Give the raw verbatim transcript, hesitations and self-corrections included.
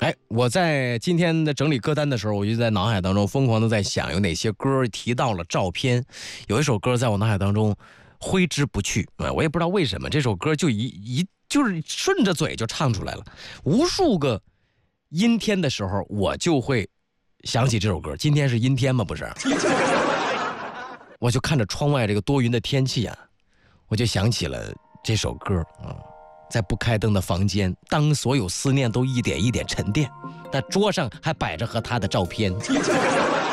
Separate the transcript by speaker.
Speaker 1: 哎，我在今天的整理歌单的时候，我就在脑海当中疯狂的在想，有哪些歌提到了照片。有一首歌在我脑海当中挥之不去啊，我也不知道为什么，这首歌就一一就是顺着嘴就唱出来了。无数个阴天的时候，我就会想起这首歌。今天是阴天吗？不是。我就看着窗外这个多云的天气啊，我就想起了这首歌啊。在不开灯的房间，当所有思念都一点一点沉淀，那桌上还摆着和他的照片。